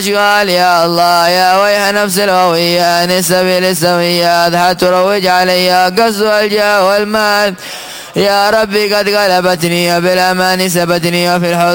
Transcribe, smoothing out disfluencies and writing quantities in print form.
قال يا الله يا ويح نفس الهوية عن السبيل السويات حتى تروج علي قصد الجاه والمال. يا ربي قد غلبتني بالأمان سبتني وفي الحزن